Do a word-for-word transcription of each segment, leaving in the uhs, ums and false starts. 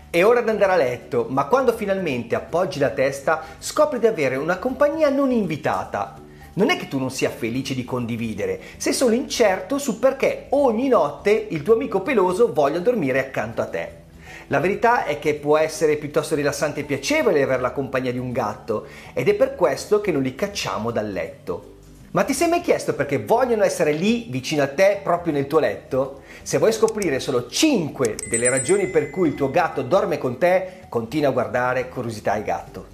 È ora di andare a letto, ma quando finalmente appoggi la testa scopri di avere una compagnia non invitata. Non è che tu non sia felice di condividere, sei solo incerto su perché ogni notte il tuo amico peloso voglia dormire accanto a te. La verità è che può essere piuttosto rilassante e piacevole avere la compagnia di un gatto ed è per questo che non li cacciamo dal letto. Ma ti sei mai chiesto perché vogliono essere lì vicino a te proprio nel tuo letto? Se vuoi scoprire solo cinque delle ragioni per cui il tuo gatto dorme con te, continua a guardare Curiosità e Gatto.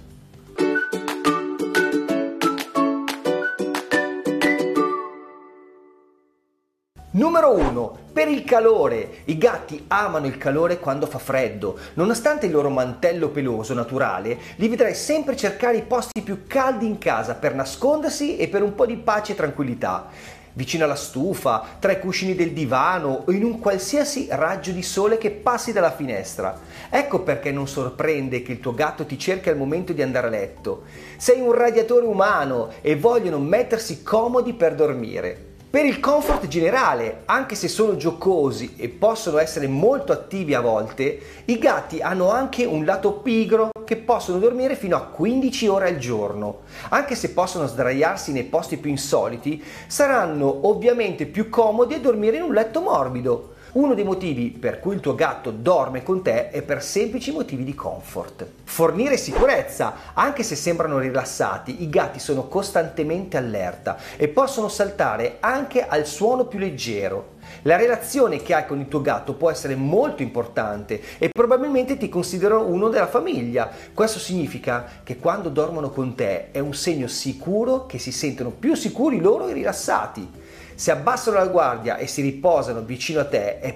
Numero uno. Per il calore. I gatti amano il calore quando fa freddo. Nonostante il loro mantello peloso naturale, li vedrai sempre cercare i posti più caldi in casa per nascondersi e per un po' di pace e tranquillità. Vicino alla stufa, tra i cuscini del divano o in un qualsiasi raggio di sole che passi dalla finestra. Ecco perché non sorprende che il tuo gatto ti cerchi al momento di andare a letto. Sei un radiatore umano e vogliono mettersi comodi per dormire. Per il comfort generale, anche se sono giocosi e possono essere molto attivi a volte, i gatti hanno anche un lato pigro che possono dormire fino a quindici ore al giorno. Anche se possono sdraiarsi nei posti più insoliti, saranno ovviamente più comodi a dormire in un letto morbido. Uno dei motivi per cui il tuo gatto dorme con te è per semplici motivi di comfort. Fornire sicurezza. Anche se sembrano rilassati, i gatti sono costantemente allerta e possono saltare anche al suono più leggero. La relazione che hai con il tuo gatto può essere molto importante e probabilmente ti considerano uno della famiglia. Questo significa che quando dormono con te è un segno sicuro che si sentono più sicuri loro e rilassati. Se abbassano la guardia e si riposano vicino a te è